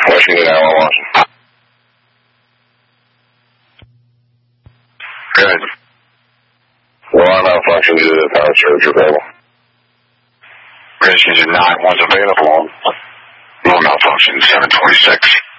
Washington, Washington. Good. Well, I'm malfunction due to the power surge available. Rescues at 9, one's available. Low malfunction, 726.